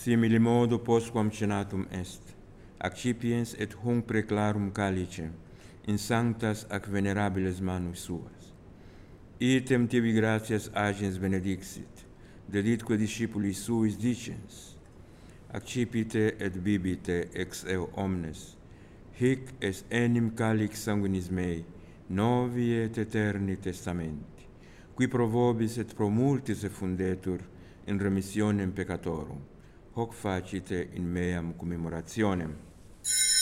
Simili modo postquam cenatum est, accipiens et hunc preclarum calice, in sanctas ac venerabiles manus suas. Item tibi gratias agens benedixit, deditque discipulis suis dicens, accipite et bibite ex eo omnes, hic est enim calix sanguinis mei, novi et eterni testamenti, qui pro vobis et pro multis effundetur in remissionem peccatorum, hoc facite in meam commemorationem.